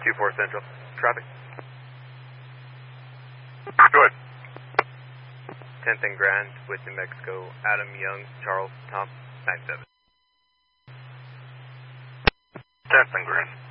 2-4 Central. Traffic. Go ahead. 10th and Grand with New Mexico. Adam Young, Charles, Tom, 97. 10th and Grand.